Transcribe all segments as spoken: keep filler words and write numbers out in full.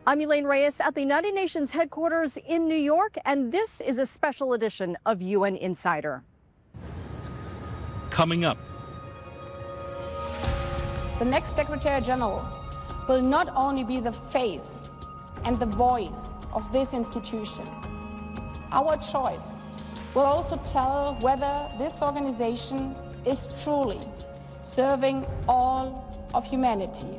I'm Elaine Reyes at the United Nations headquarters in New York, and this is a special edition of U N Insider. Coming up. The next Secretary General will not only be the face and the voice of this institution. Our choice will also tell whether this organization is truly serving all of humanity.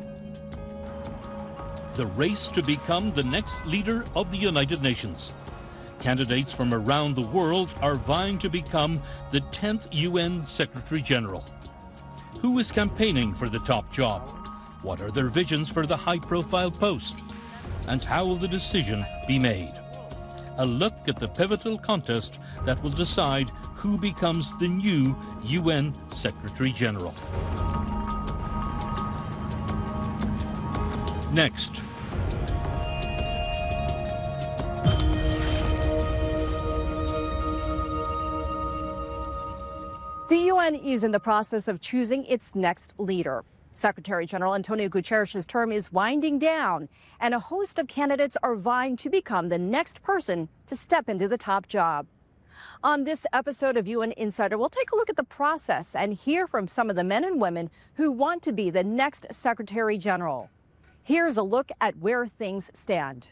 The race to become the next leader of the United Nations. Candidates from around the world are vying to become the tenth U N Secretary General. Who is campaigning for the top job? What are their visions for the high-profile post? And how will the decision be made? A look at the pivotal contest that will decide who becomes the new U N Secretary General. Next. The U N is in the process of choosing its next leader. Secretary General Antonio Guterres' term is winding down, and a host of candidates are vying to become the next person to step into the top job. On this episode of U N Insider, we'll take a look at the process and hear from some of the men and women who want to be the next Secretary General. Here's a look at where things stand.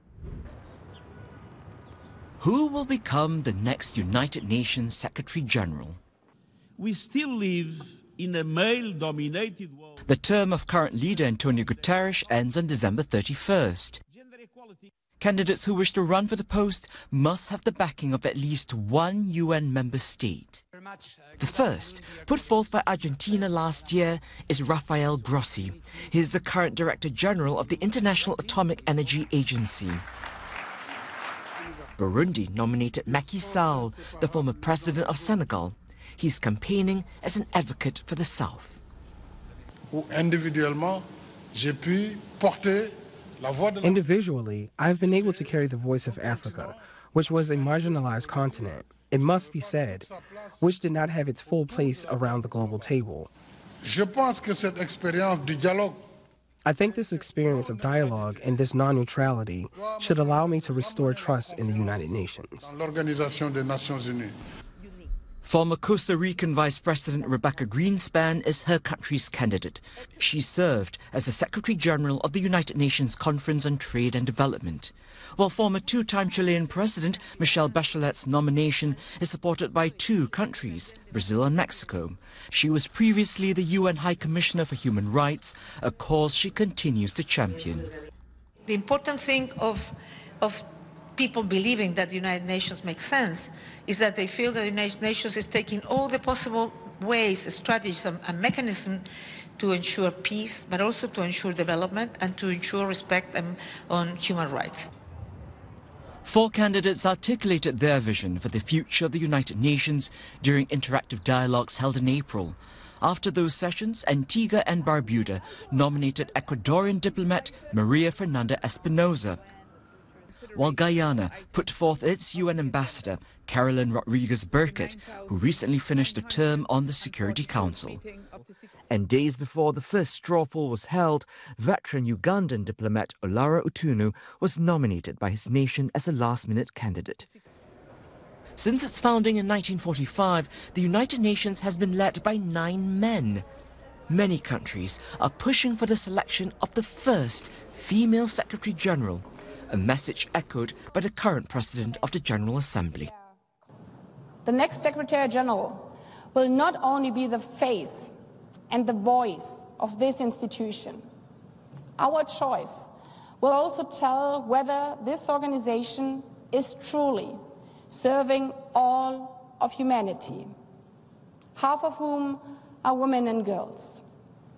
Who will become the next United Nations Secretary General? We still live in a male-dominated world. The term of current leader Antonio Guterres ends on December thirty-first. Candidates who wish to run for the post must have the backing of at least one U N member state. The first, put forth by Argentina last year, is Rafael Grossi. He is the current Director General of the International Atomic Energy Agency. Burundi nominated Macky Sall, the former president of Senegal. He's campaigning as an advocate for the South. Individually, I've been able to carry the voice of Africa, which was a marginalized continent, it must be said, which did not have its full place around the global table. I think this experience of dialogue and this non-neutrality should allow me to restore trust in the United Nations. Former Costa Rican Vice President Rebecca Greenspan is her country's candidate. She served as the Secretary General of the United Nations Conference on Trade and Development, while former two-time Chilean President Michelle Bachelet's nomination is supported by two countries, Brazil and Mexico. She was previously the U N High Commissioner for Human Rights, a cause she continues to champion. The important thing of, of people believing that the United Nations makes sense is that they feel that the United Nations is taking all the possible ways, strategies, and, and mechanisms to ensure peace, but also to ensure development and to ensure respect um, on human rights. Four candidates articulated their vision for the future of the United Nations during interactive dialogues held in April. After those sessions, Antigua and Barbuda nominated Ecuadorian diplomat Maria Fernanda Espinosa, while Guyana put forth its U N ambassador, Carolyn Rodriguez-Burkett, who recently finished a term on the Security Council. And days before the first straw poll was held, veteran Ugandan diplomat Olara Utunu was nominated by his nation as a last-minute candidate. Since its founding in nineteen forty-five, the United Nations has been led by nine men. Many countries are pushing for the selection of the first female Secretary General, a message echoed by the current President of the General Assembly. The next Secretary General will not only be the face and the voice of this institution. Our choice will also tell whether this organization is truly serving all of humanity, half of whom are women and girls.